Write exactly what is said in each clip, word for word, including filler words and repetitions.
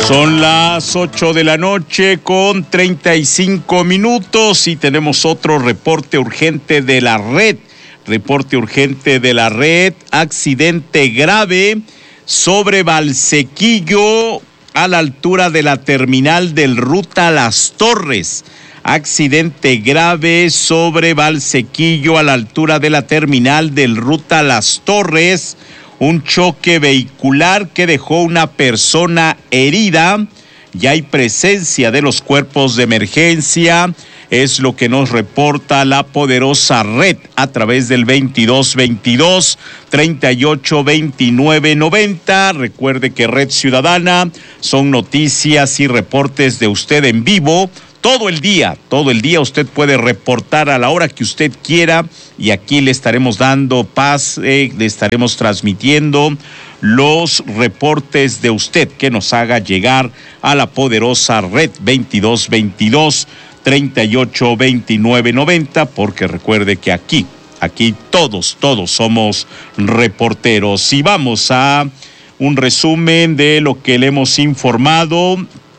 Son las ocho de la noche con treinta y cinco minutos y tenemos otro reporte urgente de la red. Reporte urgente de la red, accidente grave sobre Valsequillo a la altura de la terminal del Ruta Las Torres. Accidente grave sobre Valsequillo a la altura de la terminal del Ruta Las Torres. Un choque vehicular que dejó una persona herida. Ya hay presencia de los cuerpos de emergencia. Es lo que nos reporta la poderosa red a través del veintidós veintidós, treinta y ocho veintinueve noventa. Recuerde que Red Ciudadana son noticias y reportes de usted en vivo. Todo el día, todo el día usted puede reportar a la hora que usted quiera y aquí le estaremos dando paz, eh, le estaremos transmitiendo los reportes de usted que nos haga llegar a la poderosa red veintidós veintidós, treinta y ocho veintinueve noventa, porque recuerde que aquí, aquí todos, todos somos reporteros. Y vamos a un resumen de lo que le hemos informado.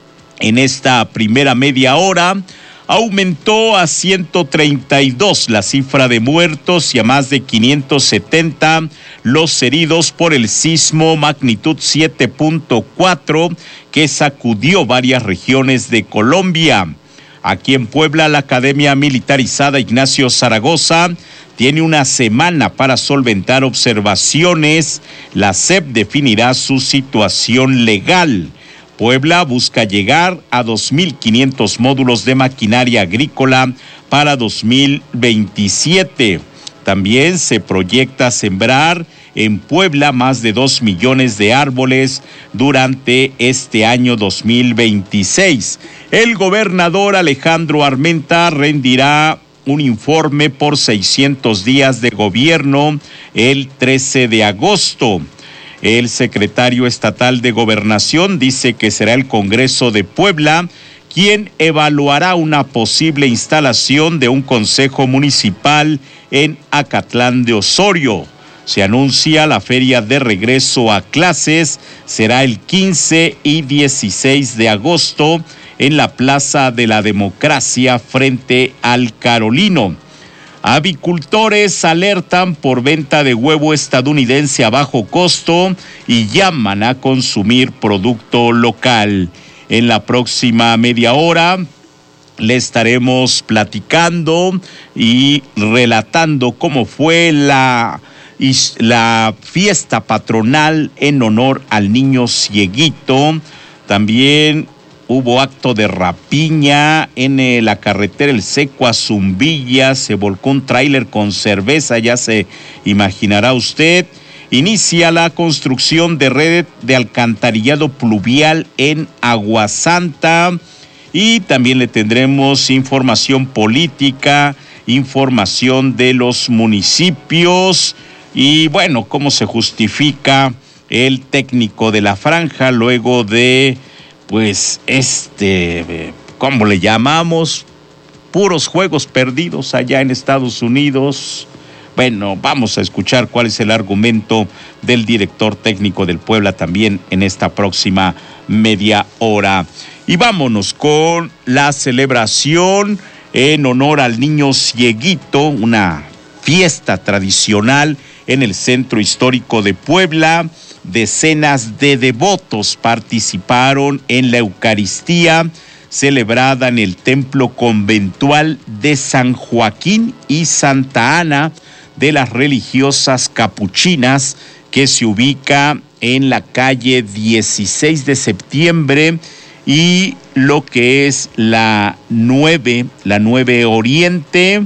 En esta primera media hora aumentó a ciento treinta y dos la cifra de muertos y a más de quinientos setenta los heridos por el sismo magnitud siete punto cuatro que sacudió varias regiones de Colombia. Aquí en Puebla, la Academia Militarizada Ignacio Zaragoza tiene una semana para solventar observaciones. La S E P definirá su situación legal. Puebla busca llegar a dos mil quinientos módulos de maquinaria agrícola para dos mil veintisiete. También se proyecta sembrar en Puebla más de dos millones de árboles durante este año dos mil veintiséis. El gobernador Alejandro Armenta rendirá un informe por seiscientos días de gobierno el trece de agosto. El secretario estatal de Gobernación dice que será el Congreso de Puebla quien evaluará una posible instalación de un consejo municipal en Acatlán de Osorio. Se anuncia la feria de regreso a clases, será el quince y dieciséis de agosto en la Plaza de la Democracia frente al Carolino. Avicultores alertan por venta de huevo estadounidense a bajo costo y llaman a consumir producto local. En la próxima media hora le estaremos platicando y relatando cómo fue la, la fiesta patronal en honor al niño cieguito. También hubo acto de rapiña en eh, la carretera El Seco a Zumbilla, se volcó un tráiler con cerveza, ya se imaginará usted. Inicia la construcción de red de alcantarillado pluvial en Aguasanta y también le tendremos información política, información de los municipios y bueno, cómo se justifica el técnico de la franja luego de pues este, ¿cómo le llamamos? Puros juegos perdidos allá en Estados Unidos. Bueno, vamos a escuchar cuál es el argumento del director técnico del Puebla también en esta próxima media hora. Y vámonos con la celebración en honor al niño cieguito, una fiesta tradicional en el Centro Histórico de Puebla. Decenas de devotos participaron en la Eucaristía celebrada en el Templo Conventual de San Joaquín y Santa Ana de las religiosas capuchinas, que se ubica en la calle dieciséis de septiembre y lo que es la nueve, la nueve Oriente,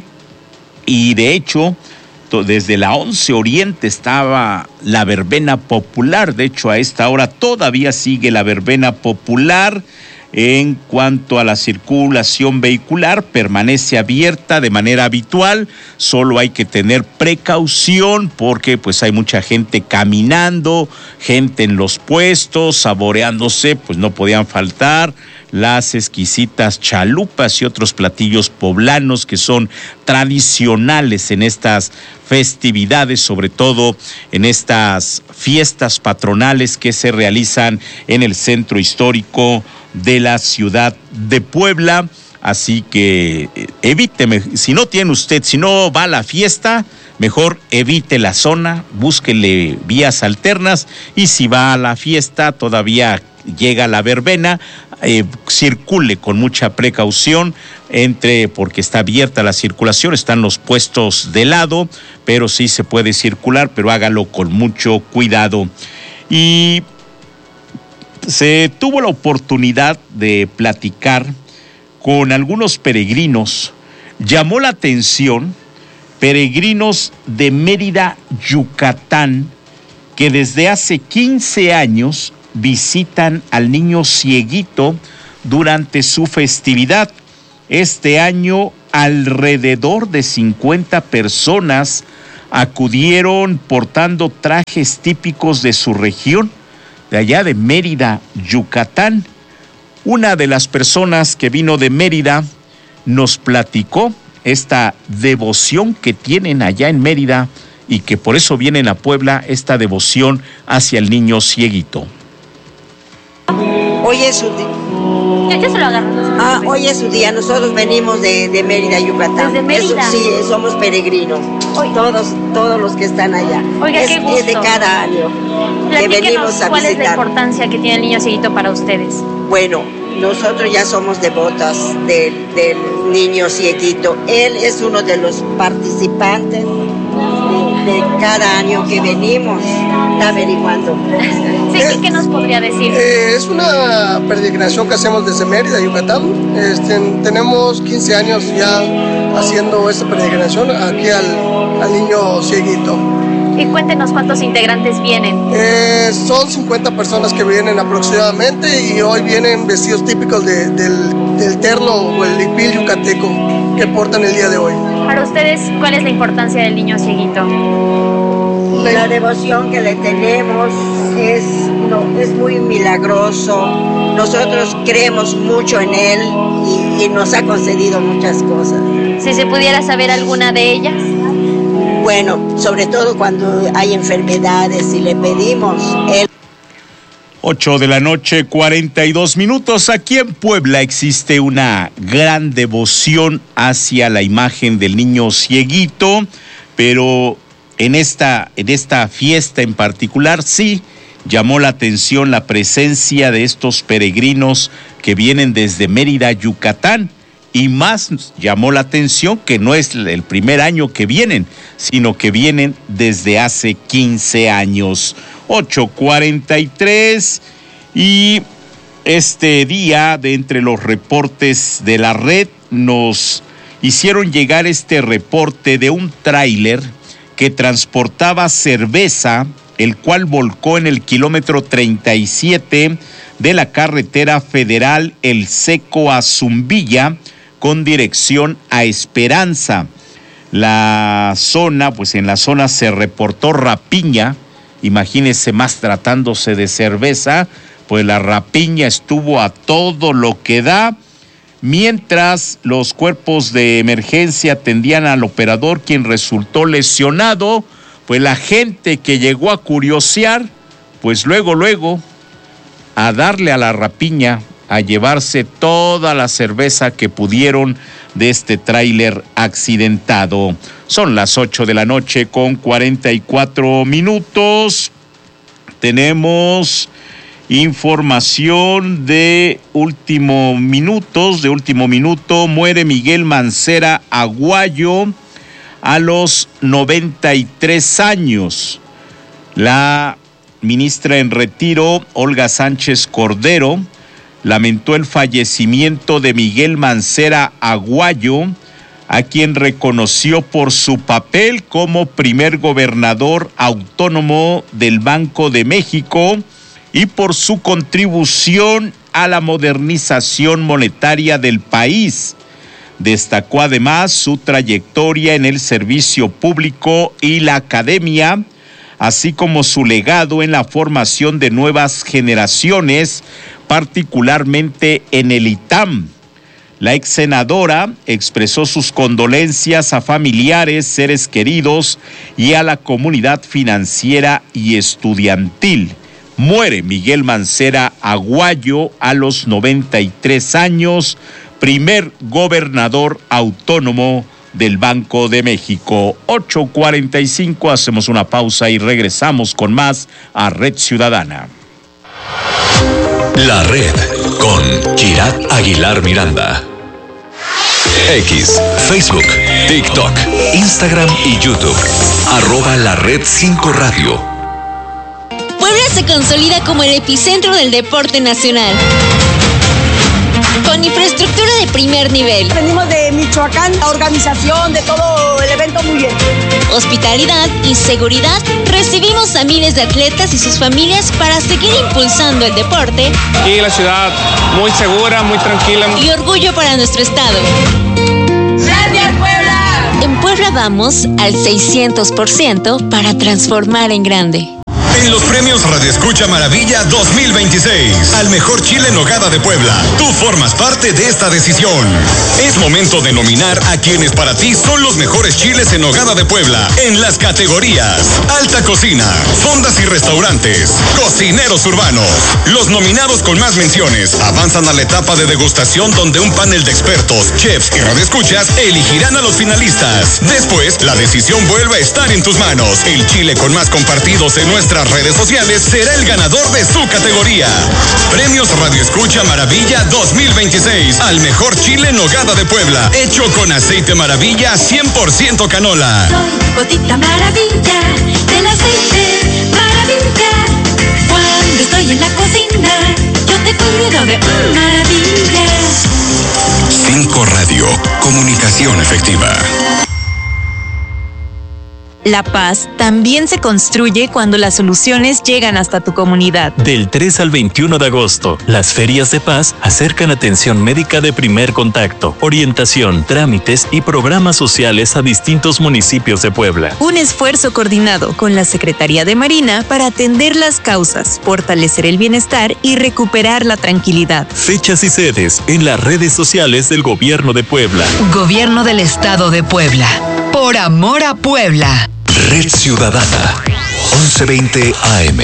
y de hecho desde la once Oriente estaba la verbena popular. De hecho, a esta hora todavía sigue la verbena popular. En cuanto a la circulación vehicular, permanece abierta de manera habitual. Solo hay que tener precaución porque pues hay mucha gente caminando, gente en los puestos, saboreándose, pues no podían faltar las exquisitas chalupas y otros platillos poblanos que son tradicionales en estas festividades, sobre todo en estas fiestas patronales que se realizan en el centro histórico de la ciudad de Puebla. Así que evíteme, si no tiene usted, si no va a la fiesta, mejor evite la zona, búsquele vías alternas, y si va a la fiesta, todavía llega la verbena, eh, circule con mucha precaución, entre porque está abierta la circulación, están los puestos de lado, pero sí se puede circular, pero hágalo con mucho cuidado. Y se tuvo la oportunidad de platicar con algunos peregrinos. Llamó la atención peregrinos de Mérida, Yucatán, que desde hace quince años visitan al niño cieguito durante su festividad. Este año alrededor de cincuenta personas acudieron portando trajes típicos de su región, de allá de Mérida, Yucatán. Una de las personas que vino de Mérida nos platicó esta devoción que tienen allá en Mérida y que por eso vienen a Puebla, esta devoción hacia el niño cieguito. Hoy es su día. Ya, ya se lo agarro. Ah, hoy es su día. Nosotros venimos de, de Mérida, Yucatán. ¿Desde Mérida? Eso, sí, somos peregrinos. Hoy. Todos, todos los que están allá. Oiga, es, qué gusto. Es de cada año que venimos a ¿cuál visitar. es la importancia que tiene el niño cieguito para ustedes? Bueno, nosotros ya somos devotas del, del niño cieguito. Él es uno de los participantes de, de cada año que venimos. Está averiguando. Sí, ¿qué, ¿qué nos podría decir? Eh, es una peregrinación que hacemos desde Mérida, Yucatán. Este, tenemos quince años ya haciendo esta peregrinación aquí al, al niño cieguito. Y cuéntenos cuántos integrantes vienen. Eh, son cincuenta personas que vienen aproximadamente y hoy vienen vestidos típicos de, del, del terno o el hipil yucateco que portan el día de hoy. Para ustedes, ¿cuál es la importancia del niño cieguito? La devoción que le tenemos es, no, es muy milagroso. Nosotros creemos mucho en él y, y nos ha concedido muchas cosas. Si se pudiera saber alguna de ellas. Bueno, sobre todo cuando hay enfermedades y le pedimos él. Ocho de la noche, cuarenta y dos minutos. Aquí en Puebla existe una gran devoción hacia la imagen del niño cieguito, pero en esta, en esta fiesta en particular sí llamó la atención la presencia de estos peregrinos que vienen desde Mérida, Yucatán. Y más llamó la atención que no es el primer año que vienen, sino que vienen desde hace quince años. ocho cuarenta y tres, y este día, de entre los reportes de la red, nos hicieron llegar este reporte de un tráiler que transportaba cerveza, el cual volcó en el kilómetro treinta y siete de la carretera federal El Seco a Zumbilla, con dirección a Esperanza. La zona, pues en la zona se reportó rapiña, imagínense más tratándose de cerveza, pues la rapiña estuvo a todo lo que da, mientras los cuerpos de emergencia atendían al operador, quien resultó lesionado. Pues la gente que llegó a curiosear, pues luego, luego, a darle a la rapiña, a llevarse toda la cerveza que pudieron de este tráiler accidentado. Son las ocho de la noche con cuarenta y cuatro minutos. Tenemos información de último minutos, de último minuto. Muere Miguel Mancera Aguayo a los noventa y tres años. La ministra en retiro, Olga Sánchez Cordero, lamentó el fallecimiento de Miguel Mancera Aguayo, a quien reconoció por su papel como primer gobernador autónomo del Banco de México y por su contribución a la modernización monetaria del país. Destacó además su trayectoria en el servicio público y la academia, así como su legado en la formación de nuevas generaciones, particularmente en el I T A M. La ex senadora expresó sus condolencias a familiares, seres queridos y a la comunidad financiera y estudiantil. Muere Miguel Mancera Aguayo a los noventa y tres años, primer gobernador autónomo del Banco de México. ocho cuarenta y cinco, hacemos una pausa y regresamos con más a Red Ciudadana. La Red con Girat Aguilar Miranda. X, Facebook, TikTok, Instagram y YouTube. Arroba La Red cinco Radio. Puebla se consolida como el epicentro del deporte nacional, con infraestructura de primer nivel. Venimos de Michoacán, la organización de todo el evento muy bien. Hospitalidad y seguridad. Recibimos a miles de atletas y sus familias para seguir impulsando el deporte. Y la ciudad muy segura, muy tranquila. Y orgullo para nuestro estado. ¡Gracias, Puebla! En Puebla vamos al seiscientos por ciento para transformar en grande. En los premios Radio Escucha Maravilla dos mil veintiséis, al mejor chile en nogada de Puebla, tú formas parte de esta decisión. Es momento de nominar a quienes para ti son los mejores chiles en nogada de Puebla en las categorías Alta Cocina, Fondas y Restaurantes, Cocineros Urbanos. Los nominados con más menciones avanzan a la etapa de degustación, donde un panel de expertos, chefs y radioescuchas elegirán a los finalistas. Después, la decisión vuelve a estar en tus manos. El chile con más compartidos en nuestras redes sociales será el ganador de su categoría. Premios Radio Escucha Maravilla dos mil veintiséis al mejor chile en nogada de Puebla, hecho con aceite Maravilla cien por ciento canola. Soy gotita maravilla del aceite Maravilla. Cuando estoy en la cocina, yo te cuido de maravilla. cinco Radio, comunicación efectiva. La paz también se construye cuando las soluciones llegan hasta tu comunidad. Del tres al veintiuno de agosto, las ferias de paz acercan atención médica de primer contacto, orientación, trámites y programas sociales a distintos municipios de Puebla. Un esfuerzo coordinado con la Secretaría de Marina para atender las causas, fortalecer el bienestar y recuperar la tranquilidad. Fechas y sedes en las redes sociales del Gobierno de Puebla. Gobierno del Estado de Puebla. Por amor a Puebla. Red Ciudadana, once veinte A M.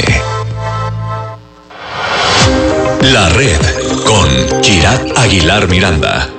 La Red con Girat Aguilar Miranda.